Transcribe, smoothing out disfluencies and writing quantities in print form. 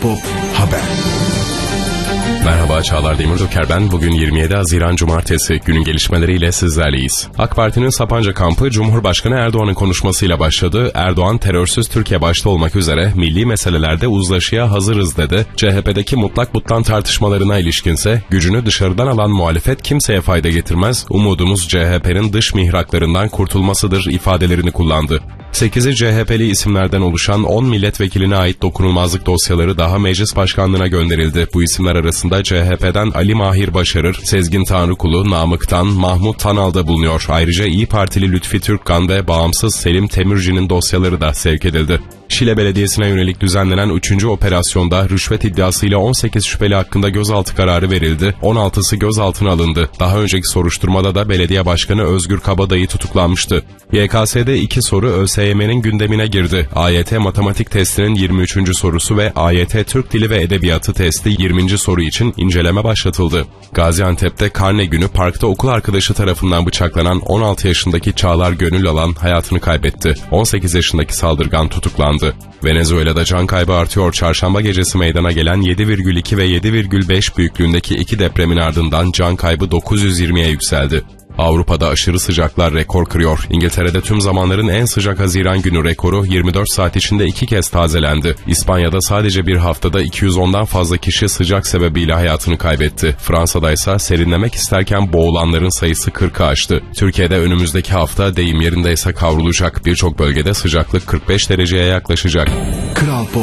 Pop Haber. Merhaba, Çağlar Demirdoker ben. Bugün 27 Haziran Cumartesi, günün gelişmeleriyle sizlerleyiz. AK Parti'nin Sapanca kampı Cumhurbaşkanı Erdoğan'ın konuşmasıyla başladı. Erdoğan, terörsüz Türkiye başta olmak üzere milli meselelerde uzlaşıya hazırız dedi. CHP'deki mutlak butlan tartışmalarına ilişkinse, gücünü dışarıdan alan muhalefet kimseye fayda getirmez, umudumuz CHP'nin dış mihraklarından kurtulmasıdır ifadelerini kullandı. 8'i CHP'li isimlerden oluşan 10 milletvekiline ait dokunulmazlık dosyaları daha meclis başkanlığına gönderildi. Bu isimler arasında CHP'den Ali Mahir Başarır, Sezgin Tanrıkulu, Namık Tan, Mahmut Tanal da bulunuyor. Ayrıca İYİ Partili Lütfi Türkkan ve bağımsız Selim Temirci'nin dosyaları da sevk edildi. Şile Belediyesi'ne yönelik düzenlenen 3. operasyonda rüşvet iddiasıyla 18 şüpheli hakkında gözaltı kararı verildi. 16'sı gözaltına alındı. Daha önceki soruşturmada da belediye başkanı Özgür Kabadayı tutuklanmıştı. YKS'de 2 soru ÖSYM'nin gündemine girdi. AYT matematik testinin 23. sorusu ve AYT Türk Dili ve Edebiyatı testi 20. soru için inceleme başlatıldı. Gaziantep'te karne günü parkta okul arkadaşı tarafından bıçaklanan 16 yaşındaki Çağlar Gönül Alan hayatını kaybetti. 18 yaşındaki saldırgan tutuklandı. Venezuela'da can kaybı artıyor. Çarşamba gecesi meydana gelen 7,2 ve 7,5 büyüklüğündeki 2 depremin ardından can kaybı 920'ye yükseldi. Avrupa'da aşırı sıcaklar rekor kırıyor. İngiltere'de tüm zamanların en sıcak Haziran günü rekoru 24 saat içinde 2 kez tazelendi. İspanya'da sadece bir haftada 210'dan fazla kişi sıcak sebebiyle hayatını kaybetti. Fransa'da ise serinlemek isterken boğulanların sayısı 40'ı aştı. Türkiye'de önümüzdeki hafta deyim yerindeyse kavrulacak. Birçok bölgede sıcaklık 45 dereceye yaklaşacak. Kral Pop